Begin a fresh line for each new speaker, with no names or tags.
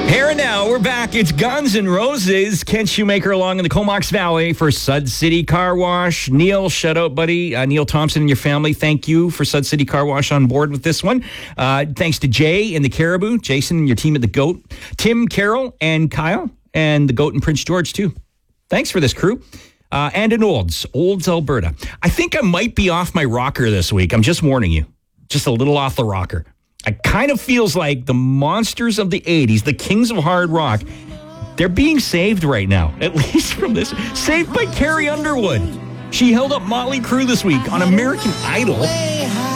Here and now, we're back. It's Guns N' Roses. Kent Shoemaker along in the Comox Valley for Sud City Car Wash. Neil, shout out, buddy. Neil Thompson and your family, thank you for Sud City Car Wash on board with this one. Thanks to Jay and the Caribou, Jason and your team at the GOAT, Tim, Carol, and Kyle, and the GOAT and Prince George, too. Thanks for this, crew. And in Olds, Alberta. I think I might be off my rocker this week. I'm just warning you. Just a little off the rocker. It kind of feels like the monsters of the 80s, the kings of hard rock, they're being saved right now, at least from this. Saved by Carrie Underwood. She held up Motley Crue this week on American Idol.